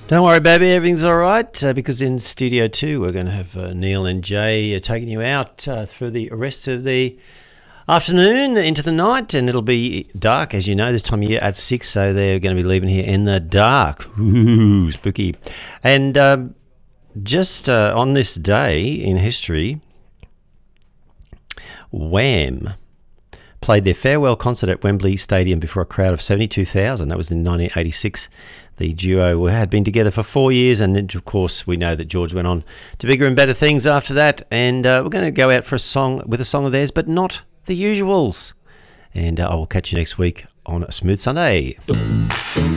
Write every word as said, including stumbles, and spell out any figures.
Don't worry, baby, everything's all right, uh, because in Studio two we're going to have uh, Neil and Jay uh, taking you out uh, through the rest of the afternoon into the night, and it'll be dark, as you know, this time of year at six, so they're going to be leaving here in the dark. Ooh, spooky. And um, just uh, on this day in history, Wham! Played their farewell concert at Wembley Stadium before a crowd of seventy-two thousand. That was in nineteen eighty-six. The duo had been together for four years, and of course we know that George went on to bigger and better things after that. And uh, we're going to go out for a song with a song of theirs, but not the usuals. And uh, I will catch you next week on a Smooth Sunday.